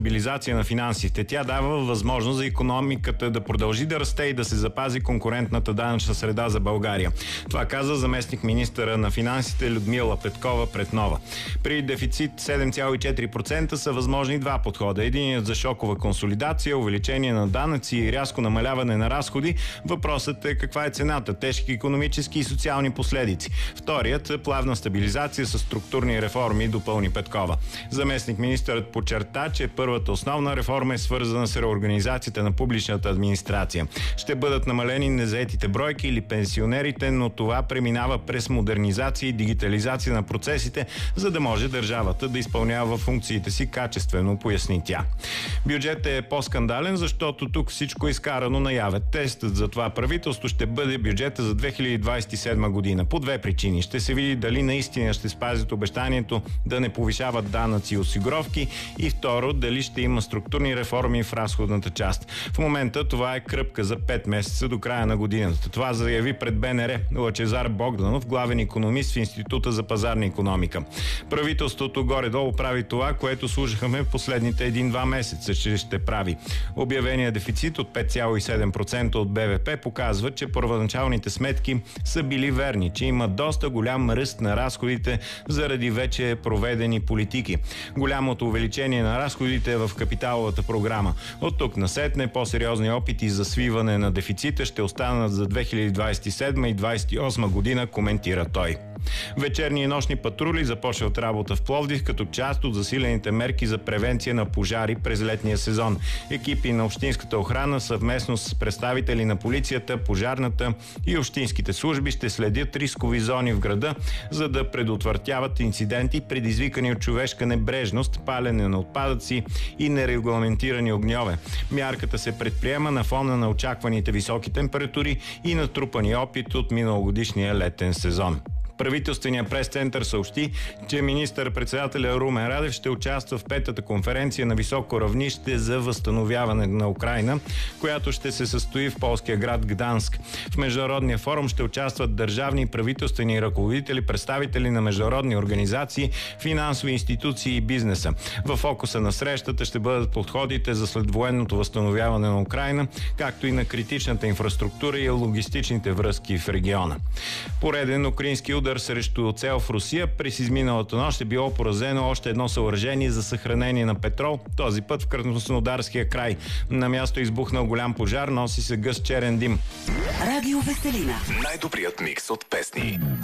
стабилизация на финансите. Тя дава възможност за икономиката да продължи да расте и да се запази конкурентната данъчна среда за България. Това каза заместник министъра на финансите Людмила Петкова пред Нова. При дефицит 7,4% са възможни два подхода. Единият за шокова консолидация, увеличение на данъци и рязко намаляване на разходи. Въпросът е каква е цената, тежки икономически и социални последици. Вторият е плавна стабилизация с структурни реформи, допълни Петкова. Заместник министърът подчерта, че първата основна реформа е свързана с реорганизацията на публичната администрация. Ще бъдат намалени незаетите бройки или пенсионерите, но това преминава през модернизация и дигитализация на процесите, за да може държавата да изпълнява функциите си качествено, поясни тя. Бюджетът е по-скандален, защото тук всичко е изкарано наяве. Тестът за това правителство ще бъде бюджета за 2027 година. По две причини. Ще се види дали наистина ще спазят обещанието да не повишават данъци и осигуровки и второ, дали ще има структурни реформи в разходната част. В момента това е кръпка за 5 месеца до края на годината. Това заяви пред БНР Лъчезар Богданов, главен икономист в Института за пазарна икономика. Правителството горе-долу прави това, което слушахме в последните 1-2 месеца, че ще прави. Обявеният дефицит от 5,7% от БВП показва, че първоначалните сметки са били верни, че има доста голям ръст на разходите заради вече проведени политики. Голямото увеличение на разходите е в капиталовата програма. От тук насетне по-сериозни опити за свиване на дефицита ще останат за 2027 и 2028 година, коментира той. Вечерни и нощни патрули започват работа в Пловдив като част от засилените мерки за превенция на пожари през летния сезон. Екипи на общинската охрана съвместно с представители на полицията, пожарната и общинските служби ще следят рискови зони в града, за да предотвратяват инциденти, предизвикани от човешка небрежност, палене на отпадъци и нерегламентирани огньове. Мярката се предприема на фона на очакваните високи температури и натрупани опит от миналогодишния летен сезон. Правителственият прес-център съобщи, че министър-председателя Румен Радев ще участва в петата конференция на високо равнище за възстановяване на Украйна, която ще се състои в полския град Гданск. В международния форум ще участват държавни и правителствени ръководители, представители на международни организации, финансови институции и бизнеса. В фокуса на срещата ще бъдат подходите за следвоенното възстановяване на Украйна, както и на критичната инфраструктура и логистичните връзки в региона. Пореден украински удар срещу цел в Русия. През изминалата нощ е било поразено още едно съоръжение за съхранение на петрол, този път в Краснодарския край. На място избухнал голям пожар, носи се гъст черен дим. Радио Веселина. Най-добрият микс от песни.